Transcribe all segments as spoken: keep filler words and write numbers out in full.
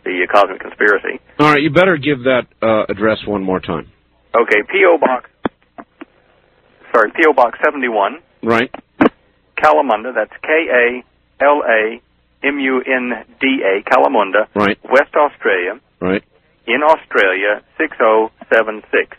the Cosmic Conspiracy. All right, you better give that uh, address one more time. Okay, P O Box, sorry, P O Box seventy-one. Right. Kalamunda, that's K A L A M U N D A, Kalamunda. Right. West Australia. Right. In Australia, six oh seven six.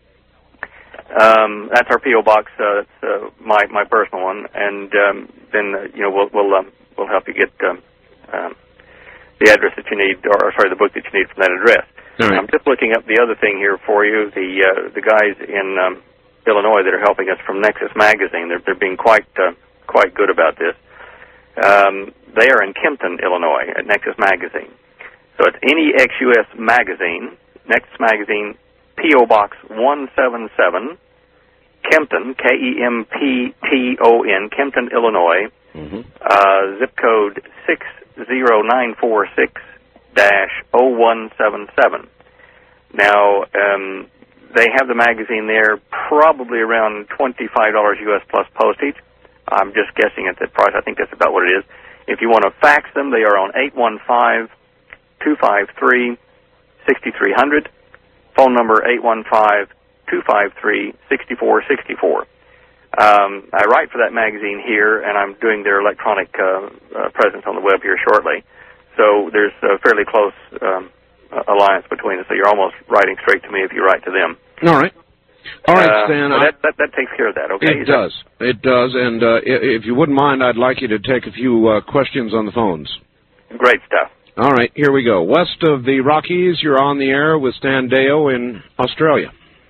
Um, that's our P O box. Uh, that's uh, my my personal one, and um, then uh, you know we'll we'll um, we'll help you get um, um, the address that you need, or sorry, the book that you need from that address. All right. I'm just looking up the other thing here for you. The uh, the guys in um, Illinois that are helping us from Nexus Magazine, they're they're being quite uh, quite good about this. Um, they are in Kempton, Illinois, at Nexus Magazine. So it's N E X U S Magazine, Nexus Magazine, P O Box one seven seven, Kempton, K E M P T O N, Kempton, Illinois, mm-hmm. uh, zip code six zero nine four six dash oh one seven seven. Now, um, they have the magazine there probably around twenty-five dollars U S plus postage. I'm just guessing at that price. I think that's about what it is. If you want to fax them, they are on eight one five, two five three, six three zero zero. Phone number eight one five, two five three, six four six four. Um, I write for that magazine here, and I'm doing their electronic uh, uh, presence on the web here shortly. So there's a fairly close um, alliance between us, so you're almost writing straight to me if you write to them. All right. All right, uh, Stan. So that, that, that takes care of that, okay? It does. It does, and uh, if you wouldn't mind, I'd like you to take a few uh, questions on the phones. Great stuff. All right, here we go. West of the Rockies, you're on the air with Stan Deyo in Australia.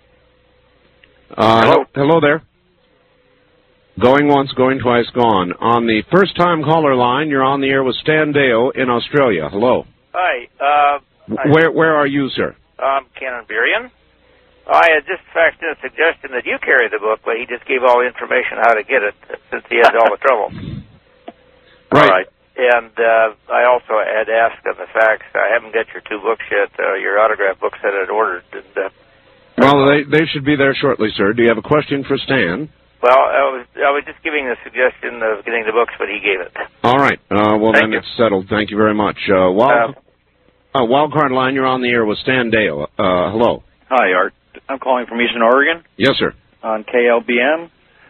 Uh, hello. Hello there. Going once, going twice, gone. On the first-time caller line, you're on the air with Stan Deyo in Australia. Hello. Hi. Uh, where where are you, sir? I'm Ken Burian. I had just faxed in a suggestion that you carry the book, but he just gave all the information how to get it since he had all the trouble. Right. All right. And uh, I also had asked on the fax, I haven't got your two books yet, uh, your autograph books that I'd ordered. And, uh, well, they they should be there shortly, sir. Do you have a question for Stan? Well, I was I was just giving the suggestion of getting the books, but he gave it. All right. Uh, well, Thank then you. it's settled. Thank you very much. Uh, wild, uh, uh, Wildcard line, you're on the air with Stan Deyo. Uh, hello. Hi, Art. I'm calling from Eastern Oregon. Yes, sir. On K L B M.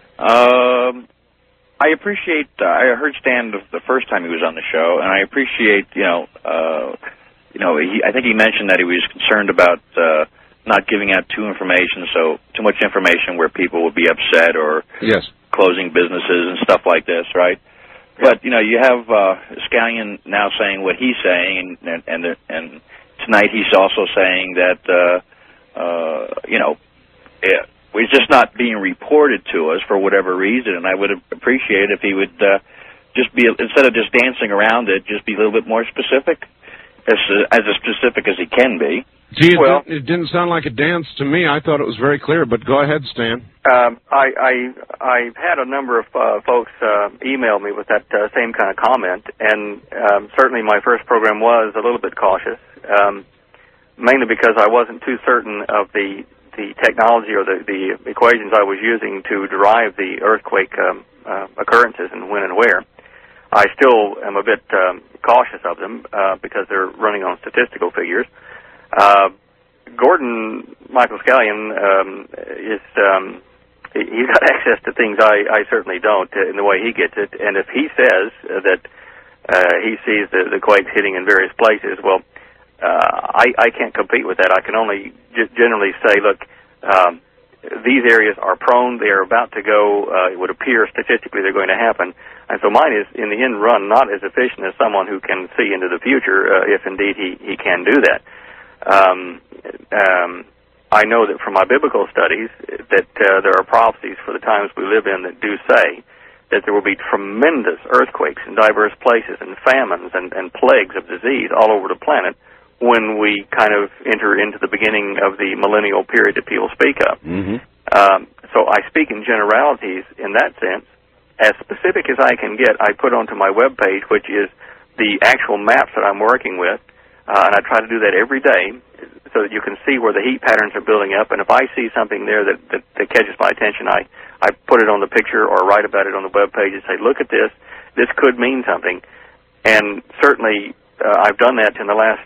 Um, I appreciate, uh, I heard Stan the, the first time he was on the show, and I appreciate, you know, uh, you know, he, I think he mentioned that he was concerned about uh, not giving out too information, so too much information where people would be upset or yes. closing businesses and stuff like this, right? But, you know, you have uh, Scallion now saying what he's saying, and, and, and, and tonight he's also saying that, uh, uh, you know, it, it's just not being reported to us for whatever reason, and I would appreciate if he would uh, just be, instead of just dancing around it, just be a little bit more specific, as as specific as he can be. Gee, it, well, didn't, it didn't sound like a dance to me. I thought it was very clear, but go ahead, Stan. Um, I, I I've had a number of uh, folks uh, email me with that uh, same kind of comment, and um, certainly my first program was a little bit cautious, um, mainly because I wasn't too certain of the the technology or the, the equations I was using to derive the earthquake um, uh, occurrences and when and where. I still am a bit um, cautious of them uh, because they're running on statistical figures. Uh, Gordon Michael Scallion um, is um, he's got access to things I, I certainly don't uh, in the way he gets it. And if he says that uh, he sees the, the quakes hitting in various places, well, Uh, I, I can't compete with that. I can only g- generally say, look, um, these areas are prone. They are about to go. Uh, it would appear statistically they're going to happen. And so mine is, in the end run, not as efficient as someone who can see into the future, uh, if indeed he, he can do that. Um, um, I know that from my biblical studies that uh, there are prophecies for the times we live in that do say that there will be tremendous earthquakes in diverse places and famines and, and plagues of disease all over the planet when we kind of enter into the beginning of the millennial period that people speak of. Mm-hmm. Um, so I speak in generalities in that sense. As specific as I can get, I put onto my webpage, which is the actual maps that I'm working with, uh, and I try to do that every day so that you can see where the heat patterns are building up. And if I see something there that, that, that catches my attention, I, I put it on the picture or write about it on the webpage and say, look at this. This could mean something. And certainly uh, I've done that in the last